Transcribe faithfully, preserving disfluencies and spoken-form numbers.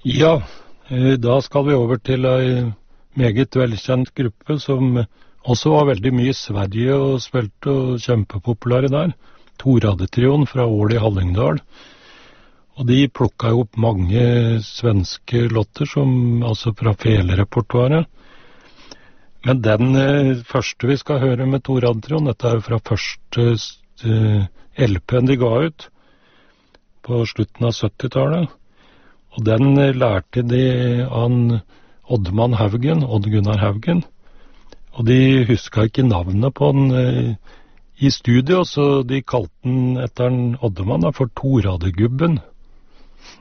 Ja, eh, da skal vi over til ei meget velkjent gruppe som også var veldig mye i Sverige og spilte og kjempepopulære der. Toradetrioen fra Ål i Hallingdal. Og de plukka jo opp mange svenske låter, som, altså fra felerepertoaret. Men den eh, første vi skal høre med Toradetrioen, dette er jo fra første eh, L P-en de ga ut på slutten av syttitallet. Og den eh, lærte de av Oddmann Haugen, Odd Gunnar Haugen. Og de huska ikke navnet på den eh, i studio, så de kalte den etter den Oddemann da, for Toradegubben.